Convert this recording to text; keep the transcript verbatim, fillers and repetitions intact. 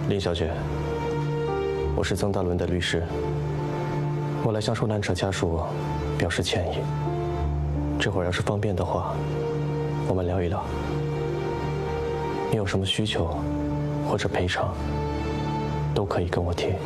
林小姐，我是曾大伦的律师，我来向受难者家属表示歉意。这会儿要是方便的话，我们聊一聊。你有什么需求或者赔偿，都可以跟我提。